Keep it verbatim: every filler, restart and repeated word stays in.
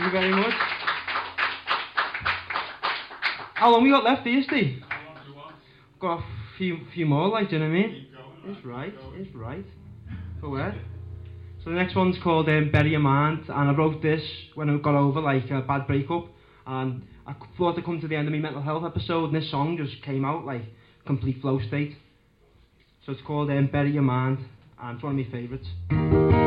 you very much. How long we got left, do you, Steve? How long do you want? Got a few, few more, like, do you know what I mean? Keep going. It's right, Keep going. it's right. Go ahead. So the next one's called um, Bury Your Mind, and I wrote this when I got over like a bad breakup, and I thought I'd come to the end of my mental health episode, and this song just came out like complete flow state. So it's called um, Bury Your Mind, and it's one of my favourites.